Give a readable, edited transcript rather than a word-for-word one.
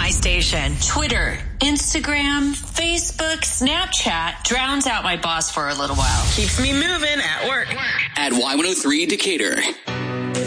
my station. Twitter, Instagram, Facebook, Snapchat drowns out my boss for a little while. Keeps me moving at work. At Y103 Decatur.